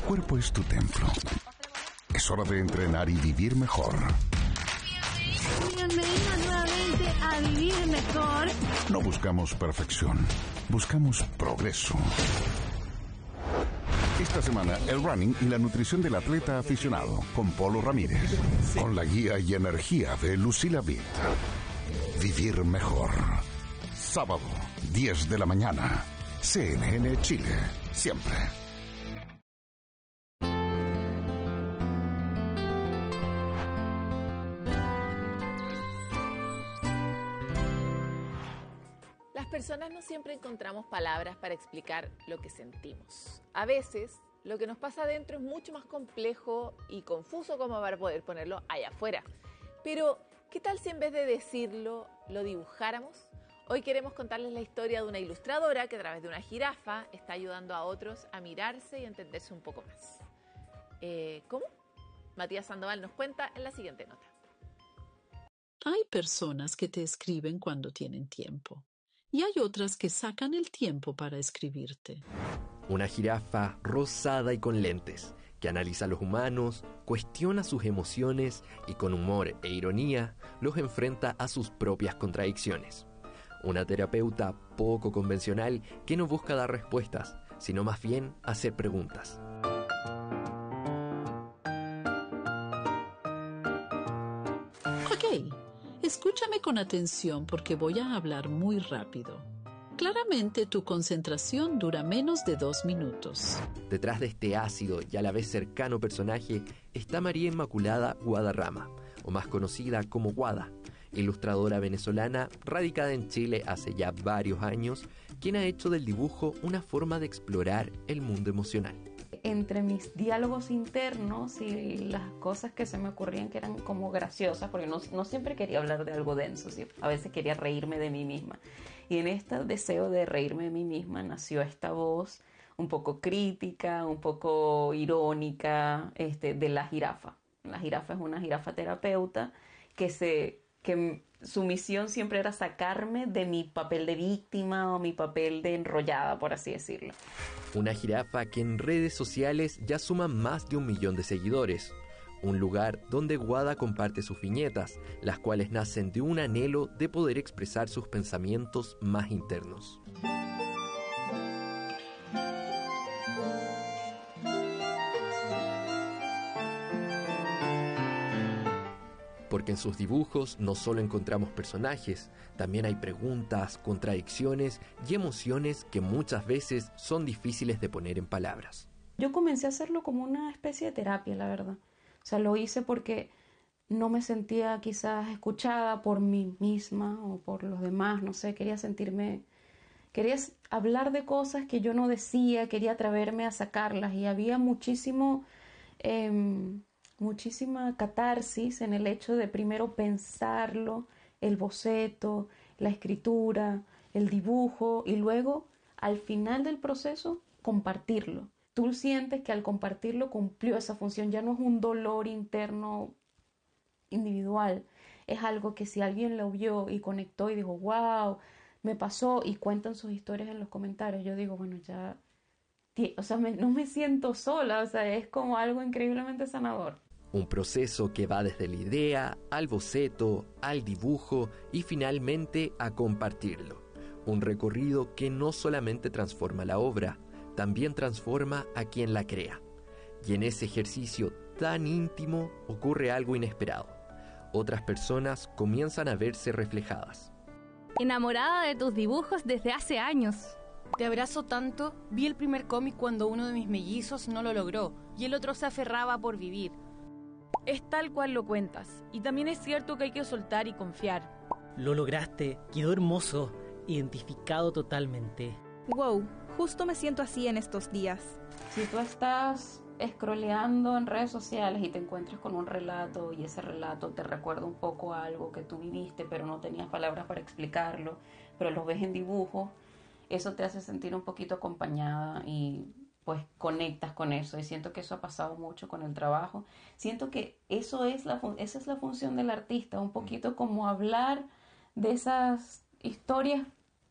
cuerpo es tu templo. Es hora de entrenar y vivir mejor. Bienvenidos nuevamente a Vivir Mejor. No buscamos perfección, buscamos progreso. Esta semana, el running y la nutrición del atleta aficionado, con Polo Ramírez. Con la guía y energía de Lucila Vitt. Vivir mejor. Sábado, 10 de la mañana. CNN Chile, siempre. Las personas no siempre encontramos palabras para explicar lo que sentimos. A veces, lo que nos pasa adentro es mucho más complejo y confuso como para poder ponerlo allá afuera. Pero, ¿qué tal si en vez de decirlo, lo dibujáramos? Hoy queremos contarles la historia de una ilustradora que a través de una jirafa está ayudando a otros a mirarse y entenderse un poco más. ¿Cómo? Matías Sandoval nos cuenta en la siguiente nota. Hay personas que te escriben cuando tienen tiempo. Y hay otras que sacan el tiempo para escribirte. Una jirafa rosada y con lentes, que analiza a los humanos, cuestiona sus emociones y con humor e ironía los enfrenta a sus propias contradicciones. Una terapeuta poco convencional que no busca dar respuestas, sino más bien hacer preguntas. Ok, escúchame con atención porque voy a hablar muy rápido. Claramente tu concentración dura menos de 2 minutos. Detrás de este ácido y a la vez cercano personaje está María Inmaculada Guadarrama, o más conocida como Guada, ilustradora venezolana radicada en Chile hace ya varios años, quien ha hecho del dibujo una forma de explorar el mundo emocional. Entre mis diálogos internos y las cosas que se me ocurrían que eran como graciosas, porque no siempre quería hablar de algo denso, ¿sí? A veces quería reírme de mí misma. Y en este deseo de reírme de mí misma nació esta voz un poco crítica, un poco irónica, de la jirafa. La jirafa es una jirafa terapeuta que su misión siempre era sacarme de mi papel de víctima o mi papel de enrollada, por así decirlo. Una jirafa que en redes sociales ya suma más de 1 millón de seguidores. Un lugar donde Guada comparte sus viñetas, las cuales nacen de un anhelo de poder expresar sus pensamientos más internos. Porque en sus dibujos no solo encontramos personajes, también hay preguntas, contradicciones y emociones que muchas veces son difíciles de poner en palabras. Yo comencé a hacerlo como una especie de terapia, la verdad. O sea, lo hice porque no me sentía quizás escuchada por mí misma o por los demás, no sé, quería hablar de cosas que yo no decía, quería atreverme a sacarlas y había muchísima catarsis en el hecho de primero pensarlo, el boceto, la escritura, el dibujo y luego al final del proceso compartirlo. Tú sientes que al compartirlo cumplió esa función, ya no es un dolor interno individual, es algo que si alguien lo vio y conectó y dijo, wow, me pasó y cuentan sus historias en los comentarios, yo digo, bueno, ya, no me siento sola, es como algo increíblemente sanador. Un proceso que va desde la idea, al boceto, al dibujo y finalmente a compartirlo. Un recorrido que no solamente transforma la obra, también transforma a quien la crea. Y en ese ejercicio tan íntimo ocurre algo inesperado. Otras personas comienzan a verse reflejadas. Enamorada de tus dibujos desde hace años. Te abrazo tanto, vi el primer cómic cuando uno de mis mellizos no lo logró y el otro se aferraba por vivir. Es tal cual lo cuentas, y también es cierto que hay que soltar y confiar. Lo lograste, quedó hermoso, identificado totalmente. Wow, justo me siento así en estos días. Si tú estás scrolleando en redes sociales y te encuentras con un relato y ese relato te recuerda un poco a algo que tú viviste pero no tenías palabras para explicarlo, pero lo ves en dibujo, eso te hace sentir un poquito acompañada y pues conectas con eso, y siento que eso ha pasado mucho con el trabajo. Siento que esa es la función del artista, un poquito como hablar de esas historias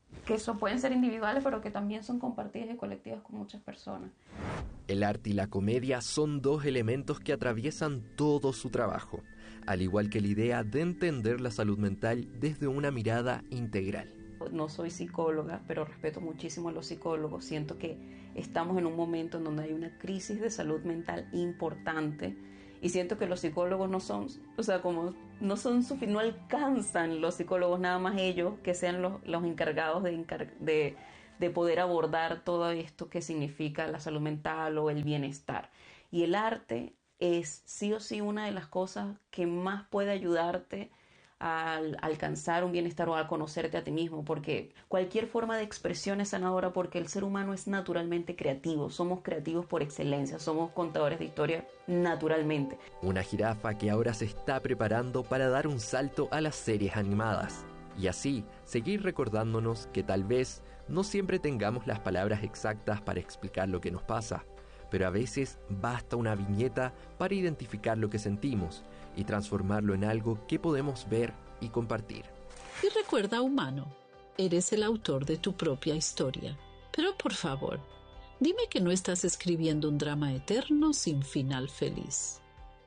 que eso pueden ser individuales, pero que también son compartidas y colectivas con muchas personas. El arte y la comedia son dos elementos que atraviesan todo su trabajo, al igual que la idea de entender la salud mental desde una mirada integral. No soy psicóloga, pero respeto muchísimo a los psicólogos. Siento que estamos en un momento en donde hay una crisis de salud mental importante y siento que los psicólogos no son, no alcanzan los psicólogos nada más ellos que sean los encargados de poder abordar todo esto que significa la salud mental o el bienestar. Y el arte es sí o sí una de las cosas que más puede ayudarte a alcanzar un bienestar o a conocerte a ti mismo, porque cualquier forma de expresión es sanadora, porque el ser humano es naturalmente creativo, somos creativos por excelencia, somos contadores de historia naturalmente. Una jirafa que ahora se está preparando para dar un salto a las series animadas y así seguir recordándonos que tal vez no siempre tengamos las palabras exactas para explicar lo que nos pasa, pero a veces basta una viñeta para identificar lo que sentimos y transformarlo en algo que podemos ver y compartir. Y recuerda, humano, eres el autor de tu propia historia. Pero por favor, dime que no estás escribiendo un drama eterno sin final feliz.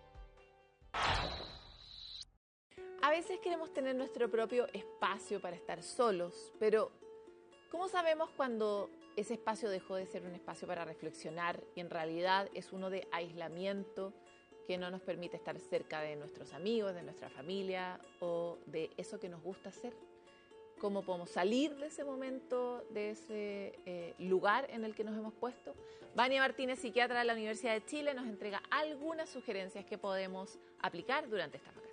A veces queremos tener nuestro propio espacio para estar solos, pero ¿cómo sabemos cuando ese espacio dejó de ser un espacio para reflexionar y en realidad es uno de aislamiento que no nos permite estar cerca de nuestros amigos, de nuestra familia o de eso que nos gusta hacer? ¿Cómo podemos salir de ese momento, de ese lugar en el que nos hemos puesto? Vania Martínez, psiquiatra de la Universidad de Chile, nos entrega algunas sugerencias que podemos aplicar durante estas vacaciones.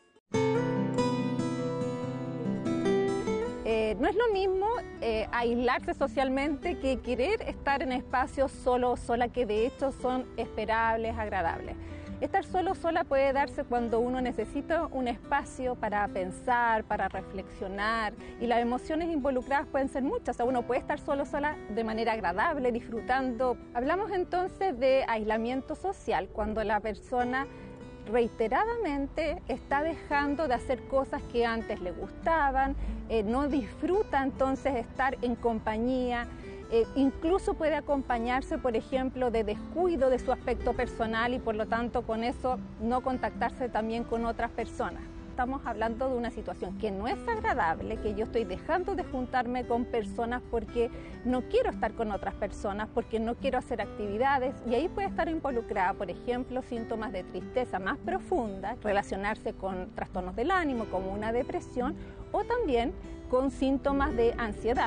No es lo mismo aislarse socialmente que querer estar en espacios solo o sola, que de hecho son esperables, agradables. Estar solo o sola puede darse cuando uno necesita un espacio para pensar, para reflexionar, y las emociones involucradas pueden ser muchas. O sea, uno puede estar solo o sola de manera agradable, disfrutando. Hablamos entonces de aislamiento social, cuando la persona reiteradamente está dejando de hacer cosas que antes le gustaban, no disfruta entonces estar en compañía. Incluso puede acompañarse, por ejemplo, de descuido de su aspecto personal y por lo tanto con eso no contactarse también con otras personas. Estamos hablando de una situación que no es agradable, que yo estoy dejando de juntarme con personas porque no quiero estar con otras personas, porque no quiero hacer actividades, y ahí puede estar involucrada, por ejemplo, síntomas de tristeza más profunda, relacionarse con trastornos del ánimo como una depresión o también con síntomas de ansiedad.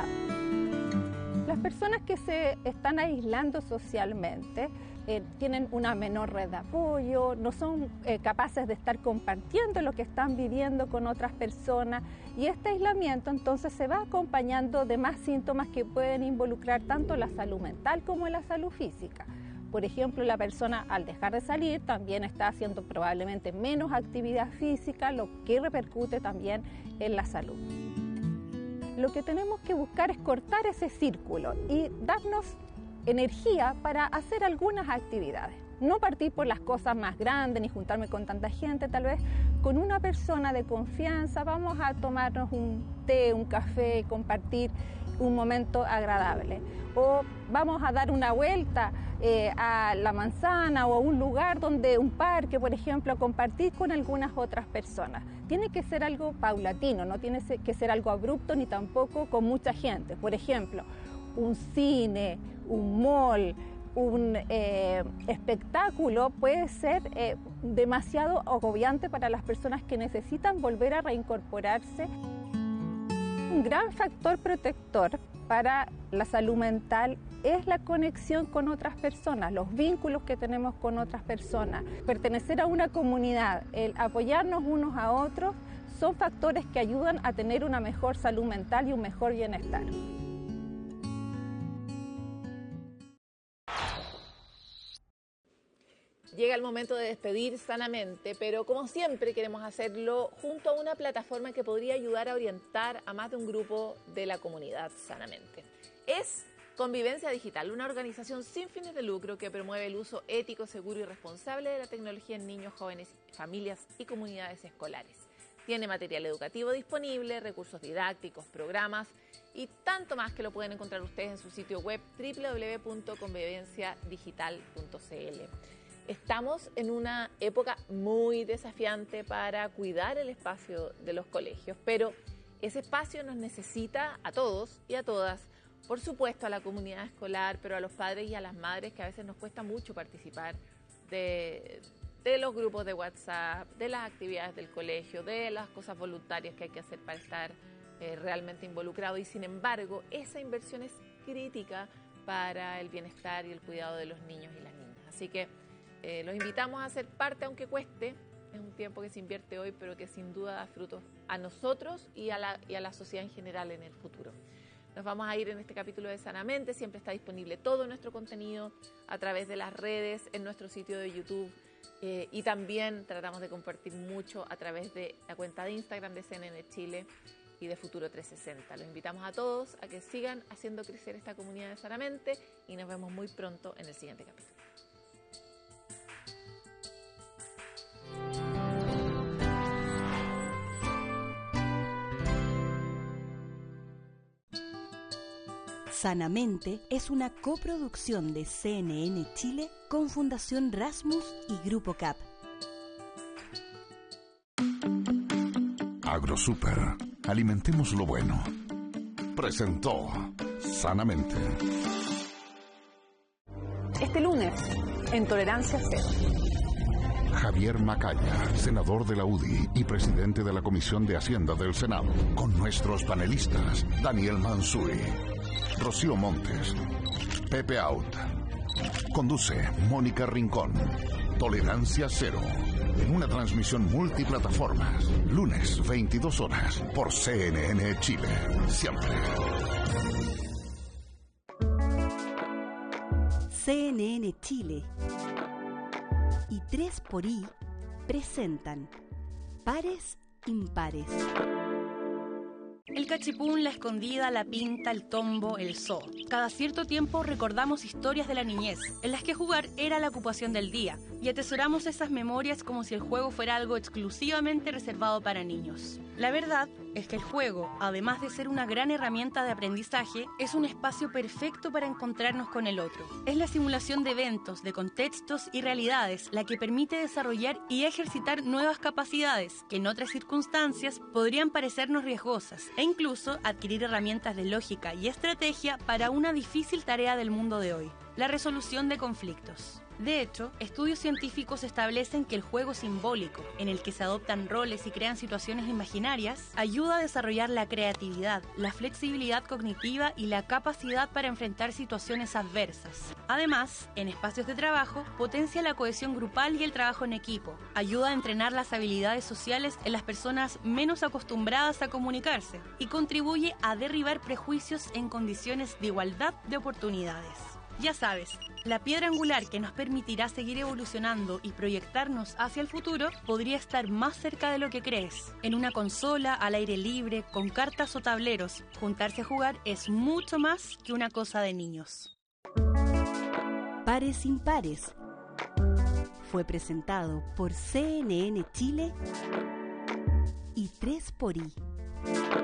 Las personas que se están aislando socialmente tienen una menor red de apoyo, no son capaces de estar compartiendo lo que están viviendo con otras personas, y este aislamiento entonces se va acompañando de más síntomas que pueden involucrar tanto la salud mental como la salud física. Por ejemplo, la persona al dejar de salir también está haciendo probablemente menos actividad física, lo que repercute también en la salud. Lo que tenemos que buscar es cortar ese círculo y darnos energía para hacer algunas actividades. No partir por las cosas más grandes ni juntarme con tanta gente, tal vez con una persona de confianza vamos a tomarnos un té, un café, compartir un momento agradable. O vamos a dar una vuelta a la manzana o a un lugar donde un parque, por ejemplo, a compartir con algunas otras personas. Tiene que ser algo paulatino, no tiene que ser algo abrupto ni tampoco con mucha gente. Por ejemplo, un cine, un mall, un espectáculo puede ser demasiado agobiante para las personas que necesitan volver a reincorporarse. Un gran factor protector para la salud mental es la conexión con otras personas, los vínculos que tenemos con otras personas. Pertenecer a una comunidad, el apoyarnos unos a otros, son factores que ayudan a tener una mejor salud mental y un mejor bienestar. Llega el momento de despedir sanamente, pero como siempre queremos hacerlo junto a una plataforma que podría ayudar a orientar a más de un grupo de la comunidad sanamente. Es Convivencia Digital, una organización sin fines de lucro que promueve el uso ético, seguro y responsable de la tecnología en niños, jóvenes, familias y comunidades escolares. Tiene material educativo disponible, recursos didácticos, programas y tanto más que lo pueden encontrar ustedes en su sitio web www.convivenciadigital.cl. Estamos en una época muy desafiante para cuidar el espacio de los colegios, pero ese espacio nos necesita a todos y a todas, por supuesto a la comunidad escolar, pero a los padres y a las madres que a veces nos cuesta mucho participar de los grupos de WhatsApp, de las actividades del colegio, de las cosas voluntarias que hay que hacer para estar realmente involucrado, y sin embargo esa inversión es crítica para el bienestar y el cuidado de los niños y las niñas. Así que los invitamos a ser parte, aunque cueste. Es un tiempo que se invierte hoy, pero que sin duda da frutos a nosotros y a la sociedad en general en el futuro. Nos vamos a ir en este capítulo de Sanamente. Siempre está disponible todo nuestro contenido a través de las redes, en nuestro sitio de YouTube, y también tratamos de compartir mucho a través de la cuenta de Instagram de CNN Chile y de Futuro 360. Los invitamos a todos a que sigan haciendo crecer esta comunidad de Sanamente y nos vemos muy pronto en el siguiente capítulo. Sanamente es una coproducción de CNN Chile con Fundación Rasmus y Grupo CAP. AgroSuper, alimentemos lo bueno. Presentó Sanamente. Este lunes, en Tolerancia Cero. Javier Macaya, senador de la UDI y presidente de la Comisión de Hacienda del Senado, con nuestros panelistas Daniel Manzuri, Rocío Montes, Pepe Out. Conduce Mónica Rincón. Tolerancia Cero, en una transmisión multiplataformas, lunes 22 horas por CNN Chile. Siempre. CNN Chile y 3xI presentan Pares Impares. El cachipún, la escondida, la pinta, el tombo, el zoo. Cada cierto tiempo recordamos historias de la niñez, en las que jugar era la ocupación del día, y atesoramos esas memorias como si el juego fuera algo exclusivamente reservado para niños. La verdad es que el juego, además de ser una gran herramienta de aprendizaje, es un espacio perfecto para encontrarnos con el otro. Es la simulación de eventos, de contextos y realidades la que permite desarrollar y ejercitar nuevas capacidades que en otras circunstancias podrían parecernos riesgosas, e incluso adquirir herramientas de lógica y estrategia para una difícil tarea del mundo de hoy: la resolución de conflictos. De hecho, estudios científicos establecen que el juego simbólico, en el que se adoptan roles y crean situaciones imaginarias, ayuda a desarrollar la creatividad, la flexibilidad cognitiva y la capacidad para enfrentar situaciones adversas. Además, en espacios de trabajo, potencia la cohesión grupal y el trabajo en equipo, ayuda a entrenar las habilidades sociales en las personas menos acostumbradas a comunicarse y contribuye a derribar prejuicios en condiciones de igualdad de oportunidades. Ya sabes, la piedra angular que nos permitirá seguir evolucionando y proyectarnos hacia el futuro podría estar más cerca de lo que crees. En una consola, al aire libre, con cartas o tableros, juntarse a jugar es mucho más que una cosa de niños. Pares Impares fue presentado por CNN Chile y 3xI.